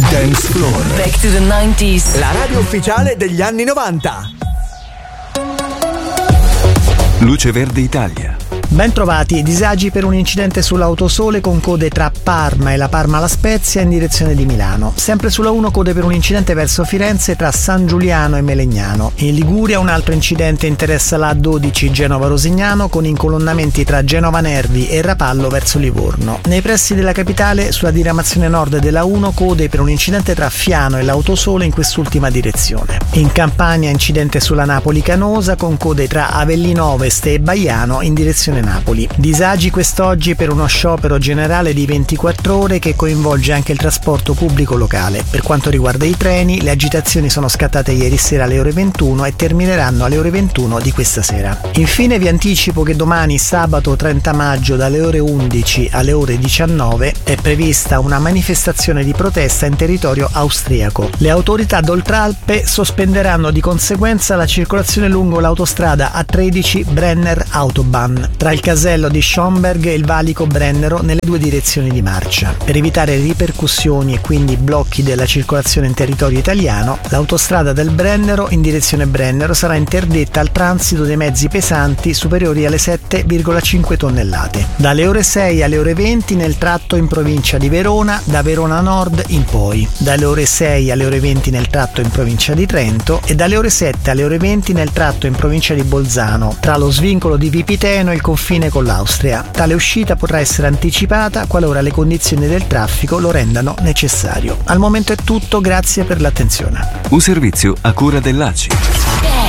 Dance Floor. Back to the 90s. La radio ufficiale degli anni 90. Luce Verde Italia. Ben trovati, disagi per un incidente sull'autosole con code tra Parma e la Parma-La Spezia in direzione di Milano. Sempre sulla 1 code per un incidente verso Firenze tra San Giuliano e Melegnano. In Liguria un altro incidente interessa la A12 Genova-Rosignano con incolonnamenti tra Genova Nervi e Rapallo verso Livorno. Nei pressi della capitale sulla diramazione nord della 1 code per un incidente tra Fiano e l'Autosole in quest'ultima direzione. In Campania incidente sulla Napoli-Canosa con code tra Avellino Ovest e Baiano in direzione Napoli. Disagi quest'oggi per uno sciopero generale di 24 ore che coinvolge anche il trasporto pubblico locale. Per quanto riguarda i treni, le agitazioni sono scattate ieri sera alle ore 21 e termineranno alle ore 21 di questa sera. Infine vi anticipo che domani, sabato 30 maggio, dalle ore 11 alle ore 19 è prevista una manifestazione di protesta in territorio austriaco. Le autorità d'Oltralpe sospenderanno di conseguenza la circolazione lungo l'autostrada A13 Brenner Autobahn tra il casello di Schomberg e il valico Brennero nelle due direzioni di marcia. Per evitare ripercussioni e quindi blocchi della circolazione in territorio italiano, l'autostrada del Brennero in direzione Brennero sarà interdetta al transito dei mezzi pesanti superiori alle 7,5 tonnellate. Dalle ore 6 alle ore 20 nel tratto in provincia di Verona, da Verona Nord in poi. Dalle ore 6 alle ore 20 nel tratto in provincia di Trento e dalle ore 7 alle ore 20 nel tratto in provincia di Bolzano, tra lo svincolo di Vipiteno e il confine con l'Austria. Tale uscita potrà essere anticipata qualora le condizioni del traffico lo rendano necessario. Al momento è tutto, grazie per l'attenzione. Un servizio a cura dell'ACI.